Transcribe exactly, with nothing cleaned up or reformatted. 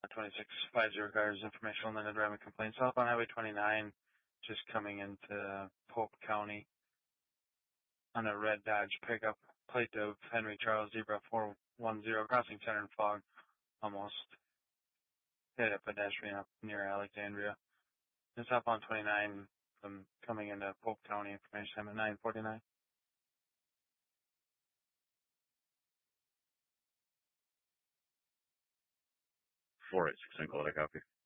twenty-six five zero cars, informational and driving complaints. South on Highway twenty-nine, just coming into Polk County on a red Dodge pickup, plate of Henry Charles Zebra four one zero, crossing center and fog, almost hit a pedestrian up near Alexandria. It's up on twenty-nine from coming into Polk County, information time at nine forty-nine. four eight six, Nicole, I copy.